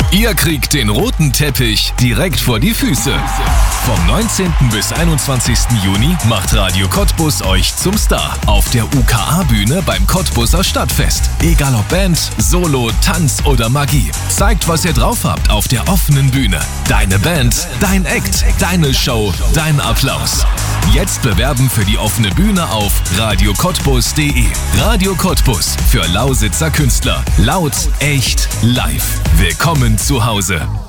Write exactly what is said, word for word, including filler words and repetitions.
Ihr kriegt den roten Teppich direkt vor die Füße. Vom neunzehnten bis einundzwanzigsten Juni macht Radio Cottbus euch zum Star auf der U K A-Bühne beim Cottbuser Stadtfest. Egal ob Band, Solo, Tanz oder Magie. Zeigt, was ihr drauf habt auf der offenen Bühne. Deine Band, dein Act, deine Show, dein Applaus. Jetzt bewerben für die offene Bühne auf radio cottbus punkt de. Radio Cottbus für Lausitzer Künstler. Laut, echt, live. Willkommen zu Hause.